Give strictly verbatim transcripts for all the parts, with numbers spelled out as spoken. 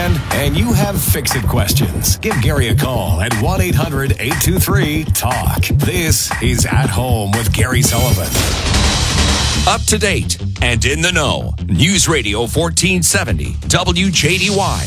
weekend and you have fix-it questions, give Gary a call at one eight hundred eight two three talk. This is At Home with Gary Sullivan. Up to date and in the know. News Radio fourteen seventy W J D Y.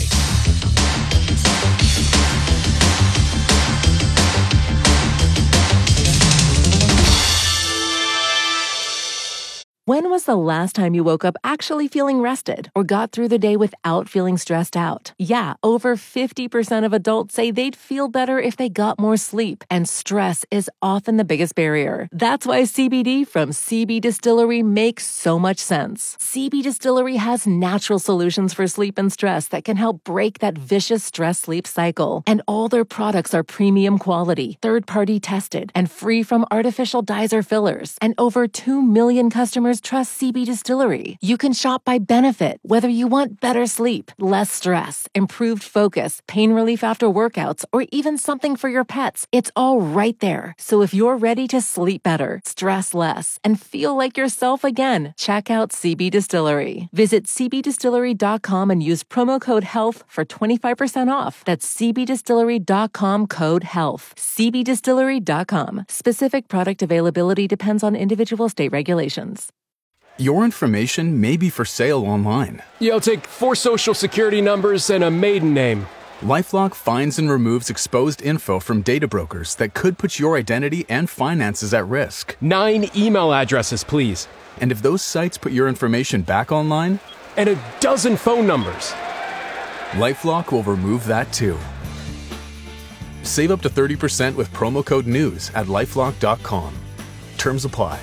When was the last time you woke up actually feeling rested or got through the day without feeling stressed out? Yeah, over fifty percent of adults say they'd feel better if they got more sleep, and stress is often the biggest barrier. That's why C B D from C B Distillery makes so much sense. C B Distillery has natural solutions for sleep and stress that can help break that vicious stress-sleep cycle. And all their products are premium quality, third-party tested, and free from artificial dyes or fillers. And over two million customers trust C B Distillery. You can shop by benefit, whether you want better sleep, less stress, improved focus, pain relief after workouts, or even something for your pets. It's all right there. So if you're ready to sleep better, stress less, and feel like yourself again, check out C B Distillery. Visit c b distillery dot com and use promo code HEALTH for twenty-five percent off. That's c b distillery dot com code HEALTH. c b distillery dot com. Specific product availability depends on individual state regulations. Your information may be for sale online. Yeah, I'll take four social security numbers and a maiden name. LifeLock finds and removes exposed info from data brokers that could put your identity and finances at risk. Nine email addresses, please. And if those sites put your information back online? And a dozen phone numbers. LifeLock will remove that too. Save up to thirty percent with promo code NEWS at lifelock dot com. Terms apply.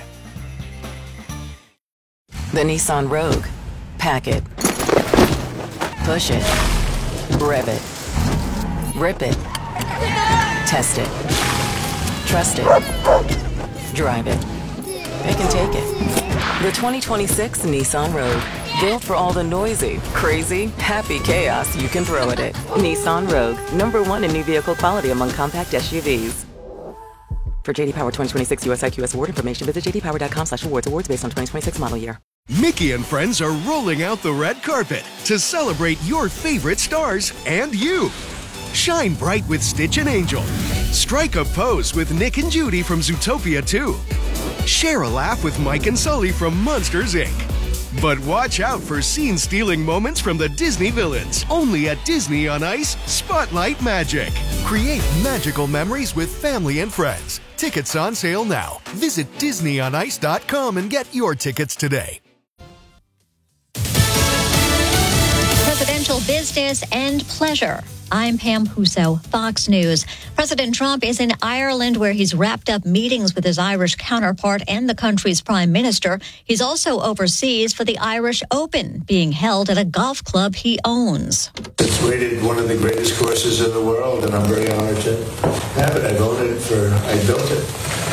The Nissan Rogue. Pack it. Push it. Rev it. Rip it. Test it. Trust it. Drive it. It can take it. The twenty twenty-six Nissan Rogue. Built for all the noisy, crazy, happy chaos you can throw at it. Nissan Rogue. Number one in new vehicle quality among compact S U Vs. For J D Power twenty twenty-six U S I Q S award information, visit j d power dot com slash awards. Awards based on twenty twenty-six model year. Mickey and friends are rolling out the red carpet to celebrate your favorite stars and you. Shine bright with Stitch and Angel. Strike a pose with Nick and Judy from Zootopia two. Share a laugh with Mike and Sully from Monsters, Incorporated. But watch out for scene-stealing moments from the Disney villains. Only at Disney on Ice, Spotlight Magic. Create magical memories with family and friends. Tickets on sale now. Visit disney on ice dot com and get your tickets today. Presidential business and pleasure. I'm Pam Huso, Fox News. President Trump is in Ireland, where he's wrapped up meetings with his Irish counterpart and the country's prime minister. He's also overseas for the Irish Open, being held at a golf club he owns. It's rated one of the greatest courses in the world, and I'm very honored to have it. I've owned it for, I built it.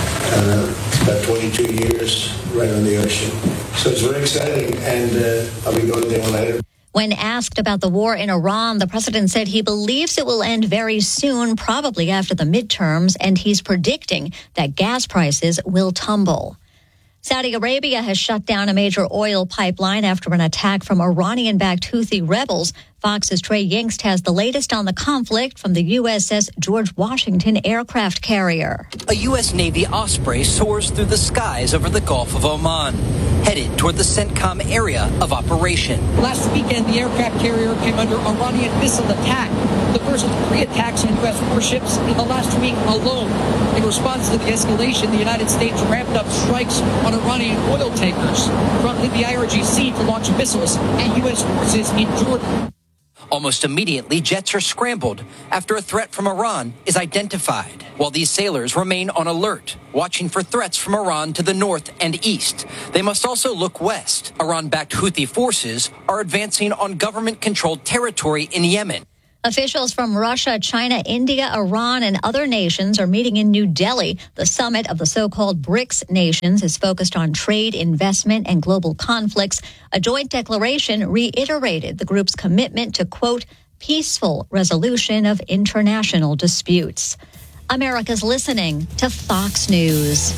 Uh, it's about twenty-two years right on the ocean. So it's very exciting, and uh, I'll be going there later. When asked about the war in Iran, the president said he believes it will end very soon, probably after the midterms, and he's predicting that gas prices will tumble. Saudi Arabia has shut down a major oil pipeline after an attack from Iranian-backed Houthi rebels. Fox's Trey Yingst has the latest on the conflict from the U S S George Washington aircraft carrier. A U S Navy Osprey soars through the skies over the Gulf of Oman, headed toward the CENTCOM area of operation. Last weekend, the aircraft carrier came under Iranian missile attack, the first of three attacks on U S warships in the last week alone. In response to the escalation, the United States ramped up strikes on Iranian oil tankers, prompting the I R G C to launch missiles at U S forces in Jordan. Almost immediately, jets are scrambled after a threat from Iran is identified, while these sailors remain on alert, watching for threats from Iran to the north and east. They must also look west. Iran-backed Houthi forces are advancing on government-controlled territory in Yemen. Officials from Russia, China, India, Iran, and other nations are meeting in New Delhi. The summit of the so-called BRICS nations is focused on trade, investment, and global conflicts. A joint declaration reiterated the group's commitment to, quote, peaceful resolution of international disputes. America's listening to Fox News.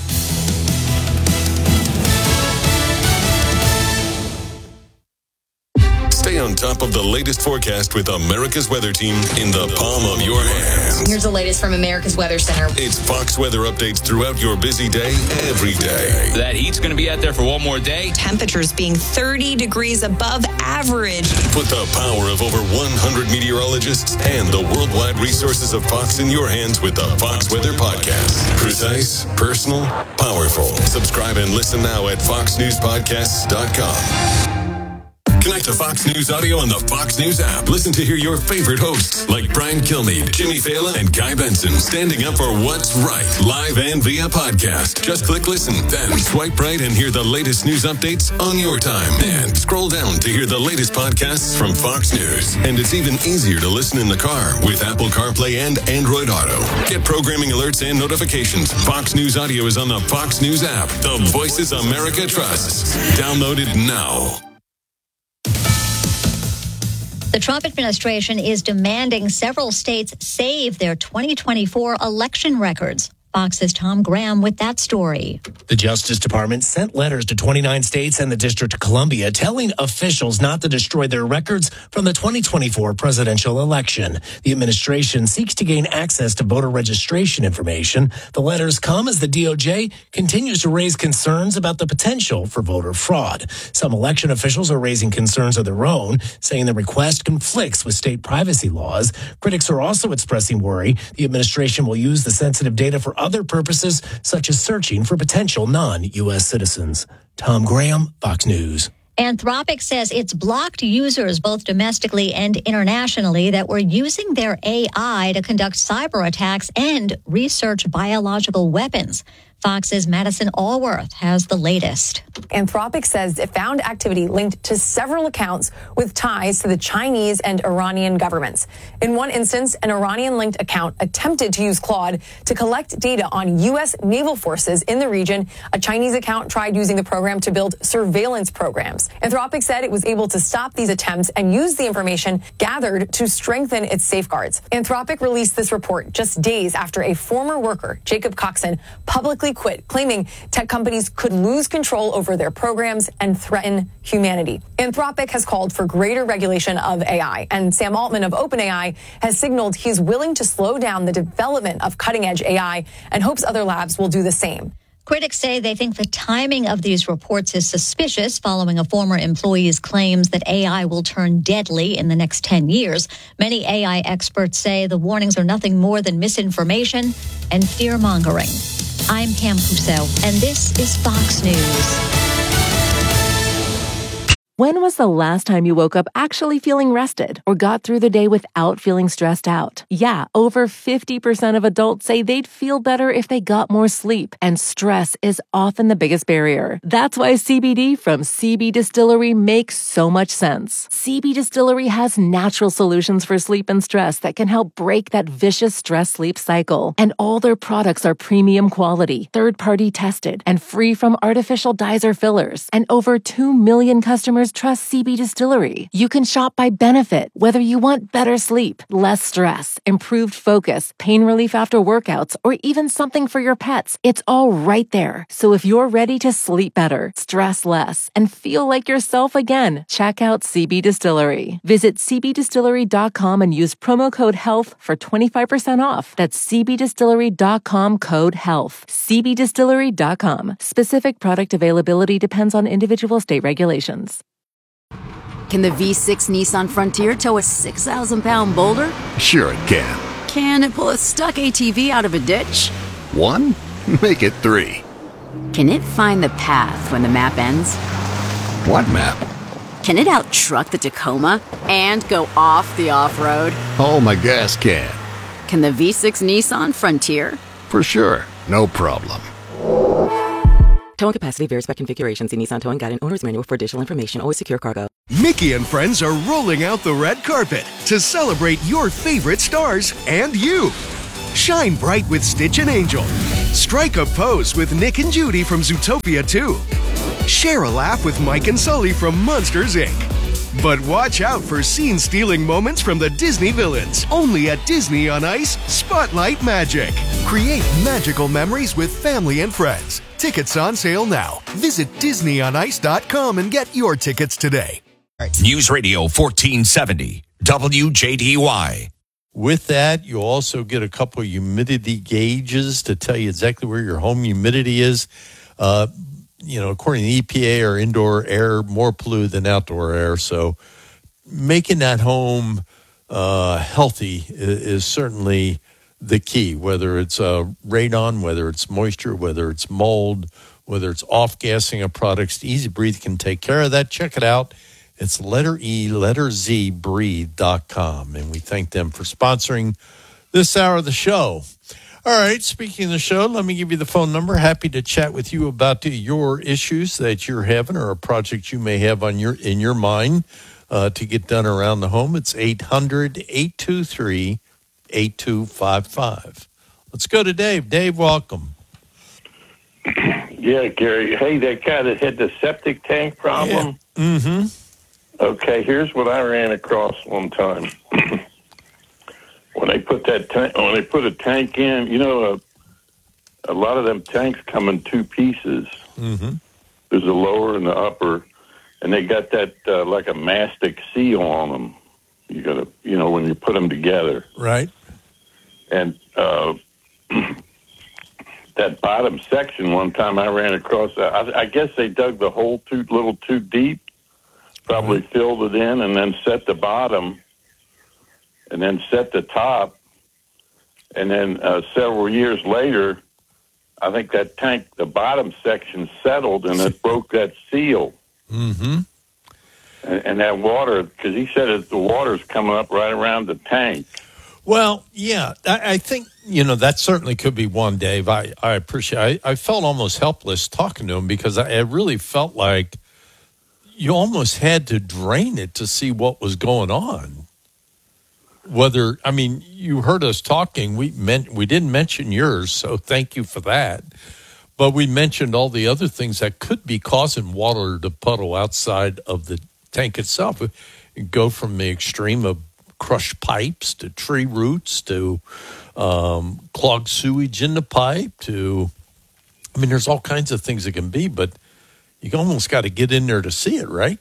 Stay on top top of the latest forecast with America's Weather Team in the palm of your hands. Here's the latest from America's Weather Center. It's Fox weather updates throughout your busy day, every day. That heat's going to be out there for one more day. Temperatures being thirty degrees above average. Put the power of over one hundred meteorologists and the worldwide resources of Fox in your hands with the Fox Weather Podcast. Precise, personal, powerful. Subscribe and listen now at fox news podcasts dot com. Connect to Fox News Audio on the Fox News app. Listen to hear your favorite hosts like Brian Kilmeade, Jimmy Fallon, and Guy Benson standing up for what's right, live and via podcast. Just click listen, then swipe right and hear the latest news updates on your time. And scroll down to hear the latest podcasts from Fox News. And it's even easier to listen in the car with Apple CarPlay and Android Auto. Get programming alerts and notifications. Fox News Audio is on the Fox News app. The voices America trusts. Download it now. The Trump administration is demanding several states save their twenty twenty-four election records. Fox's Tom Graham with that story. The Justice Department sent letters to twenty-nine states and the District of Columbia telling officials not to destroy their records from the twenty twenty-four presidential election. The administration seeks to gain access to voter registration information. The letters come as the D O J continues to raise concerns about the potential for voter fraud. Some election officials are raising concerns of their own, saying the request conflicts with state privacy laws. Critics are also expressing worry the administration will use the sensitive data for other purposes, such as searching for potential non-U S citizens. Tom Graham, Fox News. Anthropic says it's blocked users both domestically and internationally that were using their A I to conduct cyber attacks and research biological weapons. Fox's Madison Allworth has the latest. Anthropic says it found activity linked to several accounts with ties to the Chinese and Iranian governments. In one instance, an Iranian-linked account attempted to use Claude to collect data on U S naval forces in the region. A Chinese account tried using the program to build surveillance programs. Anthropic said it was able to stop these attempts and use the information gathered to strengthen its safeguards. Anthropic released this report just days after a former worker, Jacob Coxon, publicly quit, claiming tech companies could lose control over their programs and threaten humanity. Anthropic has called for greater regulation of A I, and Sam Altman of OpenAI has signaled he's willing to slow down the development of cutting-edge A I and hopes other labs will do the same. Critics say they think the timing of these reports is suspicious following a former employee's claims that A I will turn deadly in the next ten years. Many A I experts say the warnings are nothing more than misinformation and fear-mongering. I'm Pam Puso, and this is Fox News. When was the last time you woke up actually feeling rested or got through the day without feeling stressed out? Yeah, over fifty percent of adults say they'd feel better if they got more sleep, and stress is often the biggest barrier. That's why C B D from C B Distillery makes so much sense. C B Distillery has natural solutions for sleep and stress that can help break that vicious stress-sleep cycle. And all their products are premium quality, third-party tested, and free from artificial dyes or fillers. And over two million customers trust C B Distillery. You can shop by benefit, whether you want better sleep, less stress, improved focus, pain relief after workouts, or even something for your pets. It's all right there. So if you're ready to sleep better, stress less, and feel like yourself again, check out C B Distillery. Visit c b distillery dot com and use promo code HEALTH for twenty-five percent off. That's c b distillery dot com code HEALTH. c b distillery dot com. Specific product availability depends on individual state regulations. Can the V six Nissan Frontier tow a six thousand pound boulder? Sure it can. Can it pull a stuck A T V out of a ditch? One? Make it three. Can it find the path when the map ends? What map? Can it out-truck the Tacoma and go off the off-road? Oh, my gas can. Can the V six Nissan Frontier? For sure. No problem. Towing capacity varies by configuration. See Nissan Towing Guide and Owner's Manual for additional information. Always secure cargo. Mickey and friends are rolling out the red carpet to celebrate your favorite stars and you. Shine bright with Stitch and Angel. Strike a pose with Nick and Judy from Zootopia two. Share a laugh with Mike and Sully from Monsters, Incorporated. But watch out for scene-stealing moments from the Disney villains. Only at Disney on Ice, Spotlight Magic. Create magical memories with family and friends. Tickets on sale now. Visit disney on ice dot com and get your tickets today. News Radio fourteen seventy, W J D Y. With that, you'll also get a couple of humidity gauges to tell you exactly where your home humidity is. Uh, you know, according to the E P A, or indoor air more polluted than outdoor air. So making that home uh, healthy is, is certainly the key, whether it's uh, radon, whether it's moisture, whether it's mold, whether it's off-gassing of products. Easy Breathe can take care of that. Check it out. It's letter E, letter Z, breathe dot com. And we thank them for sponsoring this hour of the show. All right, speaking of the show, let me give you the phone number. Happy to chat with you about the, your issues that you're having or a project you may have on your in your mind uh, to get done around the home. It's eight hundred, eight two three, eight two five five. Let's go to Dave. Dave, welcome. Yeah, Gary. Hey, that guy that had the septic tank problem? Yeah. Mm-hmm. Okay, here's what I ran across one time. when they put that tank, when they put a tank in, you know, a, a lot of them tanks come in two pieces. Mm-hmm. There's a lower and the upper, and they got that uh, like a mastic seal on them. You got to, you know, when you put them together. Right. And uh, that bottom section, one time I ran across, I, I guess they dug the hole too little too deep. Probably mm-hmm. filled it in and then set the bottom and then set the top. And then uh, several years later, I think that tank, the bottom section settled and it broke that seal. Mm-hmm. And, and that water, because he said that the water's coming up right around the tank. Well, yeah, I, I think, you know, that certainly could be one, Dave. I, I appreciate I, I felt almost helpless talking to him because I, I really felt like you almost had to drain it to see what was going on. Whether, I mean, you heard us talking. We meant we didn't mention yours, so thank you for that. But we mentioned all the other things that could be causing water to puddle outside of the tank itself. It go from the extreme of crushed pipes to tree roots to um, clogged sewage in the pipe to, I mean, there's all kinds of things it can be, but you almost got to get in there to see it, right?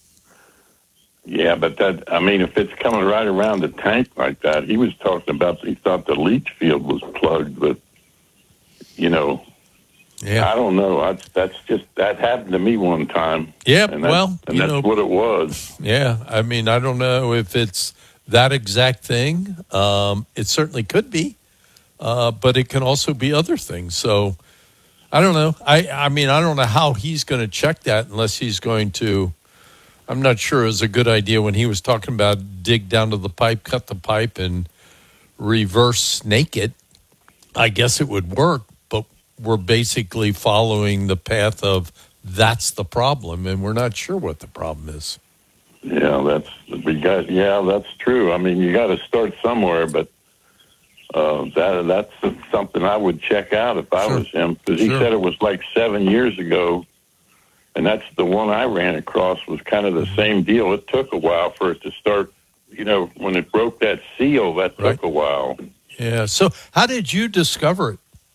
Yeah, but that, I mean, if it's coming right around the tank like that, he was talking about, he thought the leach field was plugged, but, you know, yeah. I don't know. I, that's just, that happened to me one time. Yeah, and that, well, and you that's know, what it was. Yeah, I mean, I don't know if it's that exact thing. Um, it certainly could be, uh, but it can also be other things. So, I don't know. I, I mean, I don't know how he's going to check that unless he's going to, I'm not sure it was a good idea when he was talking about dig down to the pipe, cut the pipe, and reverse snake it. I guess it would work, but we're basically following the path of that's the problem, and we're not sure what the problem is. Yeah, that's, we got, yeah, that's true. I mean, you got to start somewhere, but Uh, that that's something I would check out if I sure. was him, because he sure. said it was like seven years ago, and that's the one I ran across was kind of the same deal. It took a while for it to start, you know, when it broke that seal, that right. took a while. Yeah, so how did you discover it?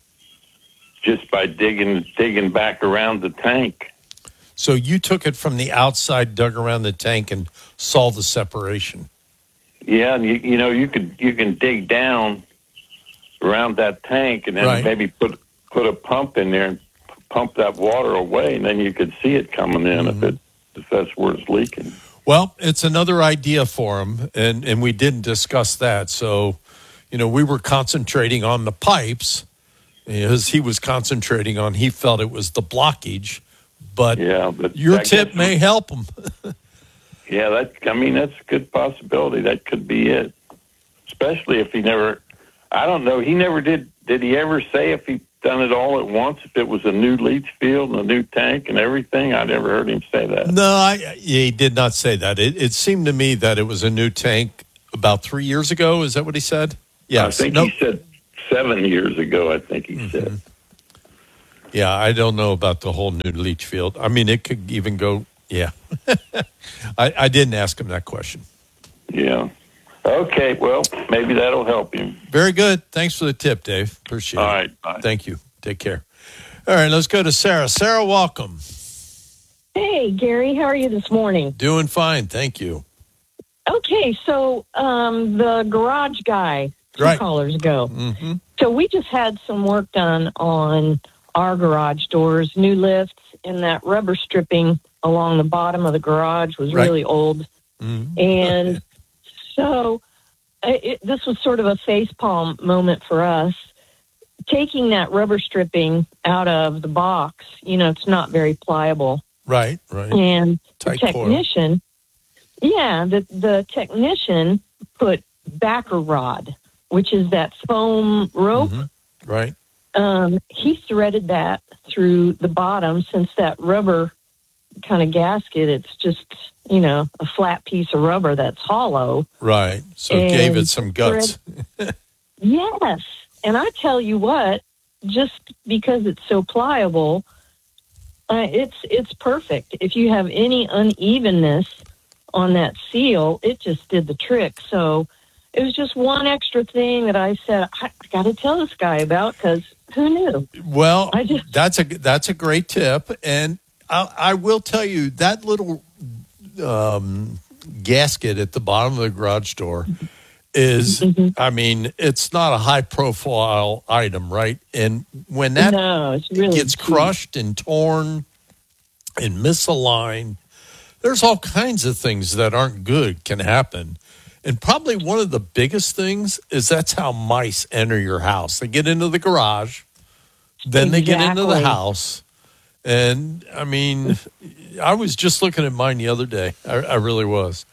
Just by digging digging back around the tank. So you took it from the outside, dug around the tank, and saw the separation. Yeah, and you, you know, you could you can dig down around that tank and then right. maybe put put a pump in there and pump that water away, and then you could see it coming in mm-hmm. if it if that's where it's leaking. Well, it's another idea for him, and, and we didn't discuss that. So, you know, we were concentrating on the pipes as he was concentrating on, he felt it was the blockage, but, yeah, but your tip may help him. Yeah, that I mean, that's a good possibility. That could be it, especially if he never, I don't know, he never did, did he ever say if he done it all at once, if it was a new leach field and a new tank and everything? I never heard him say that. No, I, he did not say that. It, it seemed to me that it was a new tank about three years ago. Is that what he said? Yes. I think nope. he said seven years ago, I think he mm-hmm. said. Yeah, I don't know about the whole new leach field. I mean, it could even go, yeah. I, I didn't ask him that question. Yeah. Okay, well, maybe that'll help him. Very good. Thanks for the tip, Dave. Appreciate All it. All right. Bye. Thank you. Take care. All right, let's go to Sarah. Sarah, welcome. Hey, Gary, how are you this morning? Doing fine, thank you. Okay, so um, the garage guy, two right. callers ago. Mm-hmm. So we just had some work done on our garage doors, new lifts, and that rubber stripping along the bottom of the garage was Right. really old. Mm-hmm. And so it, it, this was sort of a facepalm moment for us. Taking that rubber stripping out of the box, you know, it's not very pliable. Right, right. And Tight the technician, yeah, the, the technician put backer rod, which is that foam rope. Mm-hmm. Right. Um, he threaded that through the bottom. Since that rubber kind of gasket, it's just, you know, a flat piece of rubber that's hollow. Right. So it gave it some guts. Thread, yes. And I tell you what, just because it's so pliable, uh, it's it's perfect. If you have any unevenness on that seal, it just did the trick. So it was just one extra thing that I said, I, I got to tell this guy about, because who knew? Well, I just, that's a that's a great tip, and I, I will tell you that little um, gasket at the bottom of the garage door is, mm-hmm. I mean, it's not a high profile item, right? And when that no, it's really gets cute. crushed and torn and misaligned, there's all kinds of things that aren't good can happen. And probably one of the biggest things is that's how mice enter your house. They get into the garage, then they get into the Exactly. house. And, I mean, I was just looking at mine the other day. I, I really was.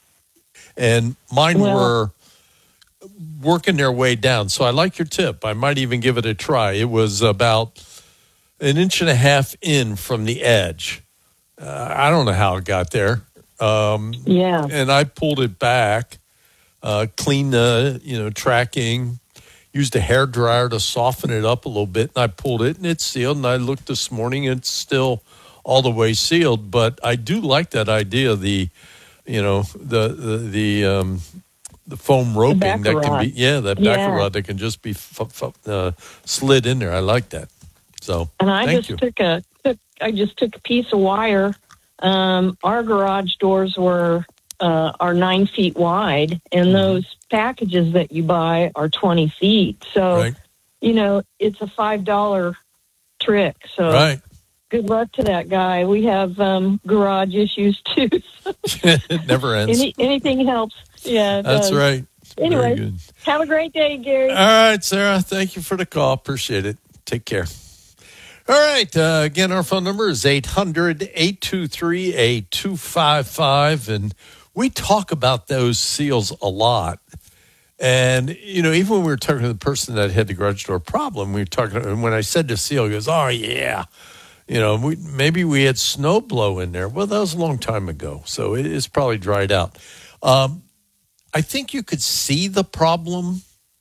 And mine Well- were working their way down. So I like your tip. I might even give it a try. It was about an inch and a half in from the edge. Uh, I don't know how it got there. Um, Yeah. And I pulled it back, uh, cleaned the, you know, tracking, used a hair dryer to soften it up a little bit, and I pulled it, and it's sealed. And I looked this morning, it's still all the way sealed. But I do like that idea, the, you know, the the the, um, the foam roping that can rod. be, yeah, that Yeah. backer rod that can just be f- f- uh, slid in there. I like that. So And I thank just you. took a took I just took a piece of wire. Um, our garage doors were uh, are nine feet wide, and Mm-hmm. those packages that you buy are twenty feet. So Right. you know it's a five dollar trick. So Right. good luck to that guy. We have um, garage issues too. It never ends. Any, anything helps. Yeah, it That's does. right. Very Anyway, good. have a great day, Gary. All right, Sarah. Thank you for the call. Appreciate it. Take care. All right. Uh, again, our phone number is eight hundred, eight two three, eight two five five. And we talk about those seals a lot. And, you know, even when we were talking to the person that had the garage door problem, we were talking, and when I said the seal, he goes, oh, yeah. You know, we, maybe we had snow blow in there. Well, that was a long time ago. So it is probably dried out. Um, I think you could see the problem.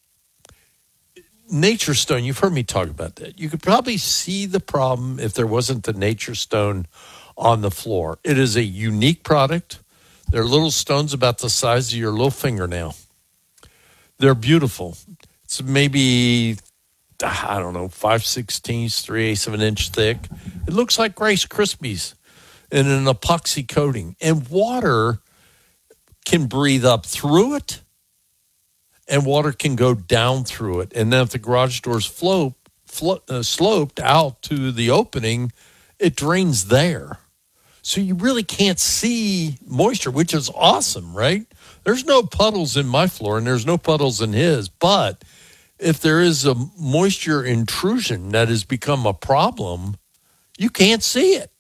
Nature Stone, you've heard me talk about that. You could probably see the problem if there wasn't the Nature Stone on the floor. It is a unique product. They're little stones about the size of your little fingernail. They're beautiful. It's maybe, I don't know, five sixteenths, three eighths of an inch thick. It looks like Rice Krispies in an epoxy coating. And water can breathe up through it, and water can go down through it. And then if the garage doors float, flo- uh, sloped out to the opening, it drains there. So you really can't see moisture, which is awesome, right? There's no puddles in my floor, and there's no puddles in his. But if there is a moisture intrusion that has become a problem, you can't see it.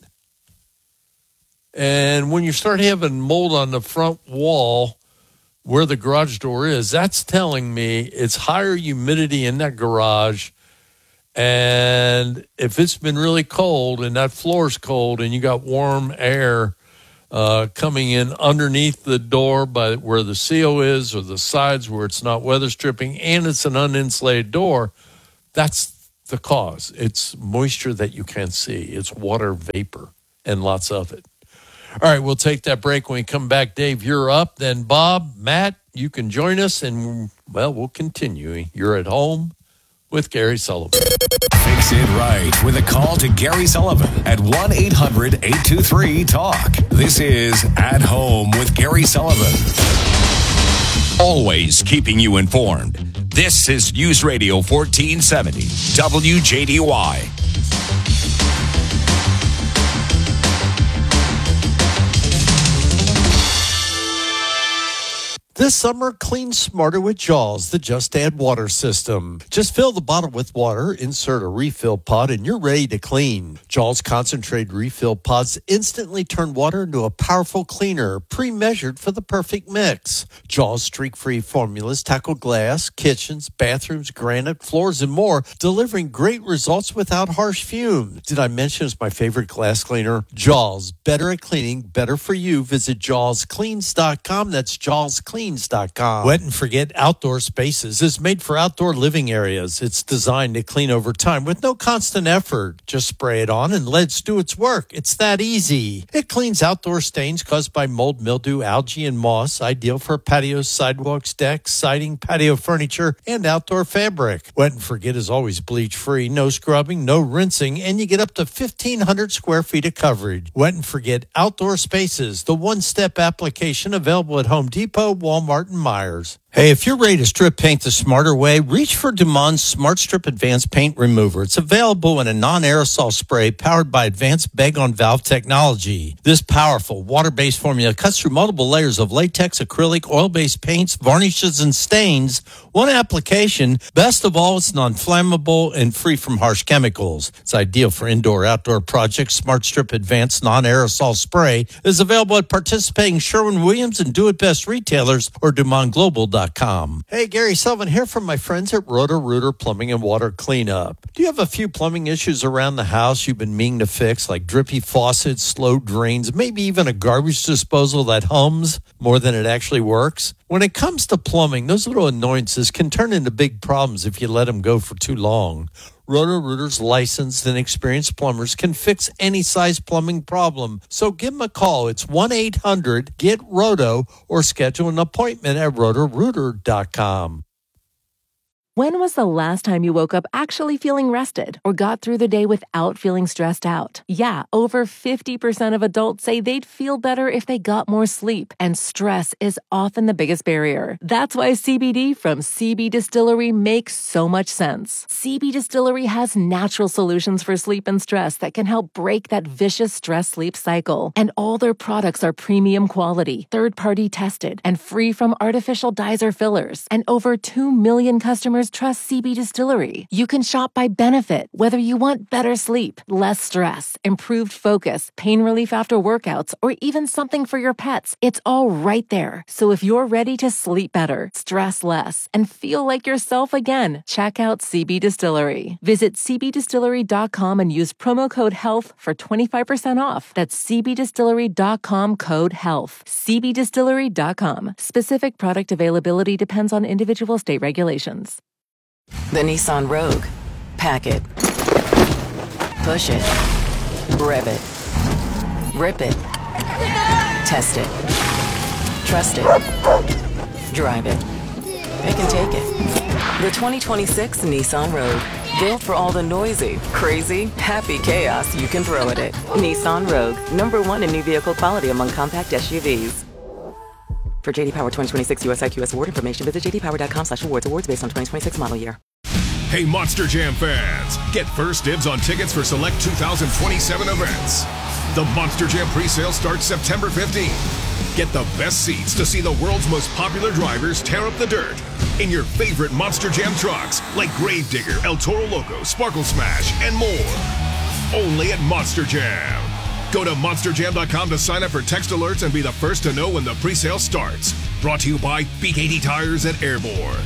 And when you start having mold on the front wall where the garage door is, that's telling me it's higher humidity in that garage. And if it's been really cold and that floor's cold and you got warm air uh, coming in underneath the door by where the seal is, or the sides where it's not weather stripping, and it's an uninsulated door, that's the cause. It's moisture that you can't see. It's water vapor, and lots of it. All right, we'll take that break. When we come back, Dave, you're up. Then Bob, Matt, you can join us, and, well, we'll continue. You're at home with Gary Sullivan. Fix Fix it right with a call to Gary Sullivan at one eight hundred eight two three talk. This is At Home with Gary Sullivan. Always keeping you informed. This is News Radio fourteen seventy, W J D Y. This summer, clean smarter with Jaws, the Just Add Water system. Just fill the bottle with water, insert a refill pod, and you're ready to clean. Jaws concentrated refill pods instantly turn water into a powerful cleaner, pre-measured for the perfect mix. Jaws streak-free formulas tackle glass, kitchens, bathrooms, granite, floors, and more, delivering great results without harsh fumes. Did I mention it's my favorite glass cleaner? Jaws, better at cleaning, better for you. Visit jaws cleans dot com. That's jaws cleans dot com. Wet and Forget Outdoor Spaces is made for outdoor living areas. It's designed to clean over time with no constant effort. Just spray it on and let it do its work. It's that easy. It cleans outdoor stains caused by mold, mildew, algae, and moss. Ideal for patios, sidewalks, decks, siding, patio furniture, and outdoor fabric. Wet and Forget is always bleach-free, no scrubbing, no rinsing, and you get up to fifteen hundred square feet of coverage. Wet and Forget Outdoor Spaces, the one-step application available at Home Depot, Walmart, and Myers. Hey, if you're ready to strip paint the smarter way, reach for Dumond's Smart Strip Advanced Paint Remover. It's available in a non-aerosol spray powered by advanced bag-on-valve technology. This powerful water-based formula cuts through multiple layers of latex, acrylic, oil-based paints, varnishes, and stains. One application. Best of all, it's non-flammable and free from harsh chemicals. It's ideal for indoor-outdoor projects. Smart Strip Advanced Non-Aerosol Spray is available at participating Sherwin-Williams and Do It Best retailers or Dumond Global dot com. Hey, Gary Sullivan here from my friends at Roto-Rooter Plumbing and Water Cleanup. Do you have a few plumbing issues around the house you've been meaning to fix, like drippy faucets, slow drains, maybe even a garbage disposal that hums more than it actually works? When it comes to plumbing, those little annoyances can turn into big problems if you let them go for too long. Roto-Rooter's licensed and experienced plumbers can fix any size plumbing problem. So give them a call. It's one eight hundred get roto or schedule an appointment at roto rooter dot com. When was the last time you woke up actually feeling rested or got through the day without feeling stressed out? Yeah, over fifty percent of adults say they'd feel better if they got more sleep, and stress is often the biggest barrier. That's why C B D from C B Distillery makes so much sense. C B Distillery has natural solutions for sleep and stress that can help break that vicious stress-sleep cycle. And all their products are premium quality, third-party tested, and free from artificial dyes or fillers. And over two million customers trust C B Distillery. You can shop by benefit, whether you want better sleep, less stress, improved focus, pain relief after workouts, or even something for your pets. It's all right there. So if you're ready to sleep better, stress less, and feel like yourself again, check out C B Distillery. Visit c b distillery dot com and use promo code HEALTH for twenty-five percent off. That's c b distillery dot com code HEALTH. c b distillery dot com. Specific product availability depends on individual state regulations. The Nissan Rogue. Pack it. Push it. Rev it. Rip it. Test it. Trust it. Drive it. It can take it. The twenty twenty-six Nissan Rogue. Built for all the noisy, crazy, happy chaos you can throw at it. Nissan Rogue. Number one in new vehicle quality among compact S U Vs. For J D Power twenty twenty-six U S I Q S award information, visit j d power dot com slash awards. Awards based on twenty twenty-six model year. Hey, Monster Jam fans, get first dibs on tickets for select two thousand twenty-seven events. The Monster Jam presale starts September fifteenth. Get the best seats to see the world's most popular drivers tear up the dirt in your favorite Monster Jam trucks like Gravedigger, El Toro Loco, Sparkle Smash, and more. Only at Monster Jam. Go to monster jam dot com to sign up for text alerts and be the first to know when the presale starts. Brought to you by B K D Tires and Airborne.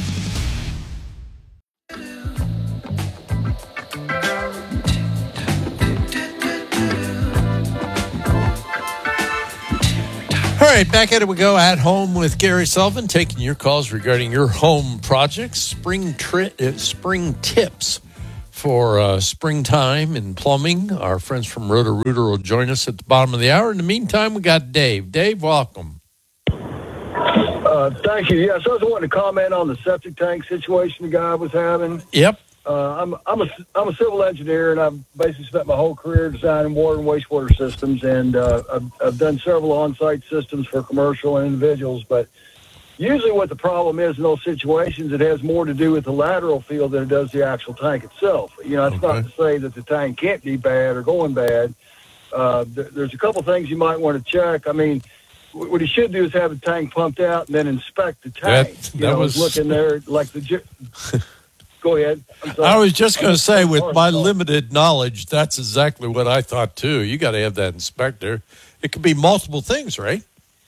All right, back at it we go. At Home with Gary Sullivan, taking your calls regarding your home projects, spring tri- uh, spring tips for uh, springtime and plumbing. Our friends from Roto-Rooter will join us at the bottom of the hour. In the meantime, we got Dave. Dave, welcome. Uh, thank you. Yes, I was wanting to comment on the septic tank situation the guy was having. Yep. Uh, I'm I'm a I'm a civil engineer, and I've basically spent my whole career designing water and wastewater systems, and uh, I've, I've done several on-site systems for commercial and individuals. But usually, what the problem is in those situations, it has more to do with the lateral field than it does the actual tank itself. You know, it's Okay. not to say that the tank can't be bad or going bad. Uh, th- there's a couple things you might want to check. I mean, wh- what you should do is have the tank pumped out and then inspect the tank. That- you that know, was- look in there like the. Ju- Go ahead. I'm sorry. I was just going to say, with my Oh, limited knowledge, that's exactly what I thought too. You got to have that inspector. It could be multiple things, right?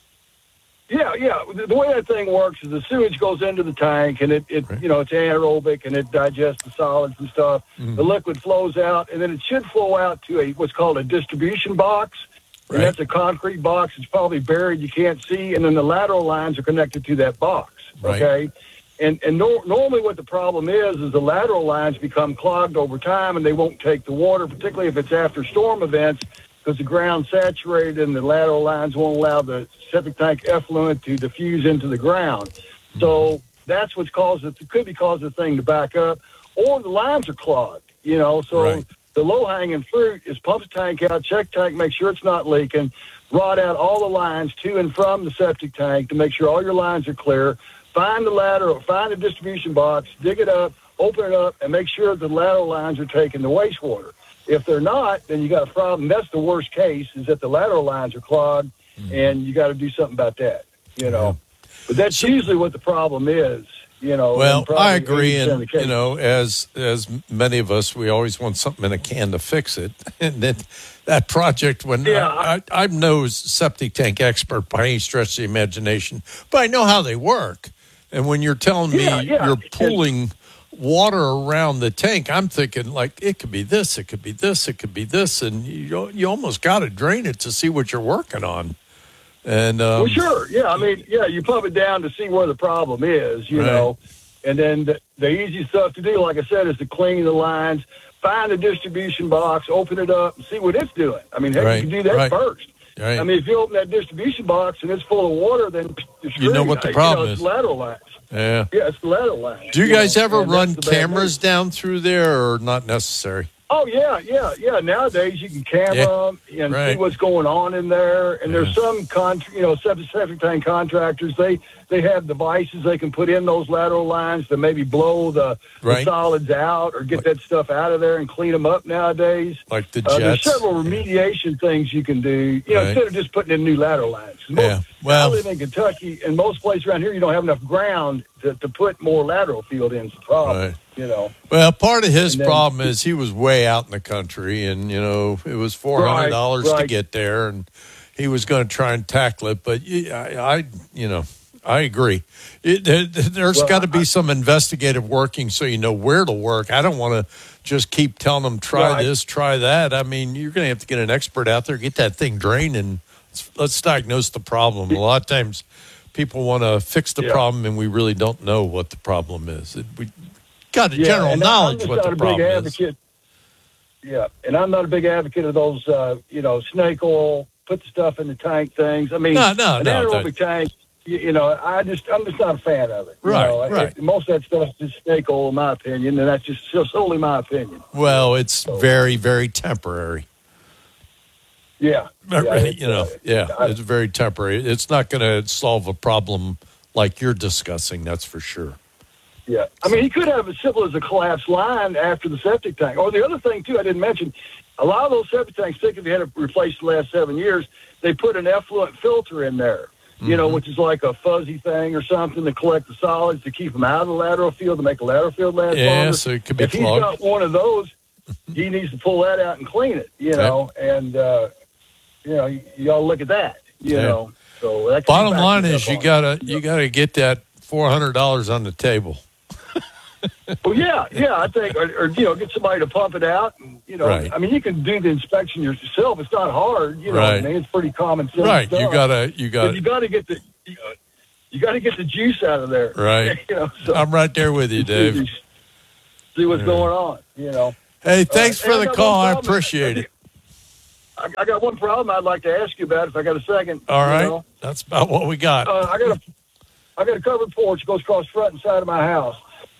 Yeah, yeah. The, the way that thing works is the sewage goes into the tank, and it, it you know, it's anaerobic, and it digests the solids and stuff. Mhm. The liquid flows out, and then it should flow out to a what's called a distribution box. And Right. that's a concrete box. It's probably buried. You can't see. And then the lateral lines are connected to that box. Right. Okay. And and nor normally what the problem is is the lateral lines become clogged over time, and they won't take the water, particularly if it's after storm events, because the ground's saturated and the lateral lines won't allow the septic tank effluent to diffuse into the ground. So that's what's caused it. It could be causing the thing to back up, or the lines are clogged. You know, so Right. the low-hanging fruit is pump the tank out, check tank, make sure it's not leaking, rod out all the lines to and from the septic tank to make sure all your lines are clear. Find the lateral, find the distribution box, dig it up, open it up, and make sure the lateral lines are taking the wastewater. If they're not, then you got a problem. That's the worst case, is that the lateral lines are clogged, Mm-hmm. and you got to do something about that, you know. But that's usually what the problem is, you know. Well, and probably I agree, eighty percent of and the cases. you know, as as many of us, we always want something in a can to fix it. And then that project, when Yeah. I, I, I'm no septic tank expert by any stretch of the imagination, but I know how they work. And when you're telling me Yeah, yeah. you're pulling water around the tank, I'm thinking like it could be this, it could be this, it could be this, and you you almost got to drain it to see what you're working on. And um, well, sure, yeah. I mean, yeah, you pump it down to see where the problem is, you Right. know, and then the, the easy stuff to do, like I said, is to clean the lines, find the distribution box, open it up, and see what it's doing. I mean, heck, Right, you can do that right. first. Right. I mean, if you open that distribution box and it's full of water, then you're You know screwed. what the You problem know, it's is. lateral lines. yeah. Yeah, it's the lateral lines. Do you guys know, ever and run that's the bad cameras news. down through there, or not necessary? Oh yeah, yeah, yeah. Nowadays you can camera Yeah, them and right. see what's going on in there. And there's Yeah. some con, you know, septic septic tank contractors. They they have devices they can put in those lateral lines to maybe blow the, Right. the solids out or get that stuff out of there and clean them up nowadays. Like the Uh, there's jets? several remediation things you can do. You know, Right. instead of just putting in new lateral lines. Most, Yeah. Well- I live in Kentucky, and most places around here you don't have enough ground to, to put more lateral field in. It's a problem. Right. You know. Well, part of his And then- problem is he was way out in the country, and you know it was four hundred dollars Right, to right. get there, and he was going to try and tackle it. But y- I, I you know, I agree. It, there, there's Well, got to be some investigative working, so you know where to work. I don't want to just keep telling them try Right. this, try that. I mean, you're going to have to get an expert out there, get that thing drained, and let's, let's diagnose the problem. A lot of times, people want to fix the Yeah. problem, and we really don't know what the problem is. It, we got a Yeah, general and I'm knowledge just what not the a big problem is. advocate. Yeah, and I'm not a big advocate of those, uh, you know, snake oil, put the stuff in the tank things. I mean, No, no, an no, anaerobic tank, you, you know, I just, I'm just not a fan of it. you Right, know. right. It- most of that stuff is just snake oil, in my opinion, and that's just solely my opinion. Well, it's very, very temporary. Yeah. yeah you know, yeah, it's very temporary. It's not going to solve a problem like you're discussing, that's for sure. Yeah. I mean, he could have as simple as a collapsed line after the septic tank. Or the other thing, too, I didn't mention, a lot of those septic tanks, particularly if they had it replaced the last seven years, they put an effluent filter in there, you know, which is like a fuzzy thing or something to collect the solids to keep them out of the lateral field, to make the lateral field last Yeah, longer. so it could be if clogged. he's got one of those, he needs to pull that out and clean it, you know, and, uh, you know, y- y'all look at that, you Yeah. know. So that Bottom comes back line to is stuff you on gotta you gotta get that four hundred dollars on the table. Well, yeah, yeah, I think, or, or you know, get somebody to pump it out. And, you know, Right. I mean, you can do the inspection yourself. It's not hard, you know. Right. What I mean, it's pretty common sense. Right, you stuff. gotta you But you gotta got to get the you, uh, you got to get the juice out of there. right. you know, so I'm right there with you, Dave. see what's Yeah. going on. You know. Hey, thanks Uh, for and I the got call. one I problem. appreciate it. I, I got one problem I'd like to ask you about if I got a second. All you right, know. that's about what we got. Uh, I got a I got a covered porch that goes across front and side of my house,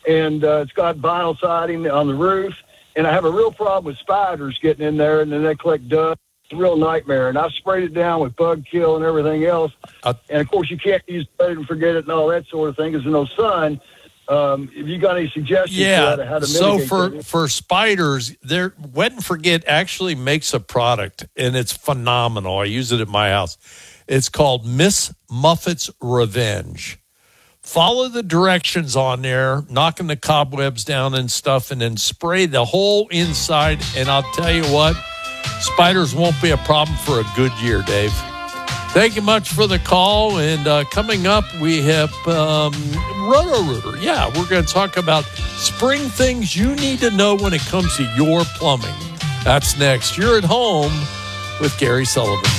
and uh, it's got vinyl siding on the roof. And I have a real problem with spiders getting in there, and then they collect dust. It's a real nightmare. And I've sprayed it down with bug kill and everything else. Uh, and, of course, you can't use spray it and forget it and all that sort of thing because there's no sun. Um, if you got any suggestions yeah, for how to so mitigate for, that? for spiders, they're, Wet and Forget actually makes a product, and it's phenomenal. I use it at my house. It's called Miss Muffet's Revenge. Follow the directions on there, knocking the cobwebs down and stuff, and then spray the whole inside. And I'll tell you what, spiders won't be a problem for a good year, Dave. Thank you much for the call. And uh, coming up, we have um, Roto-Rooter. Yeah, we're going to talk about spring things you need to know when it comes to your plumbing. That's next. You're at home with Gary Sullivan.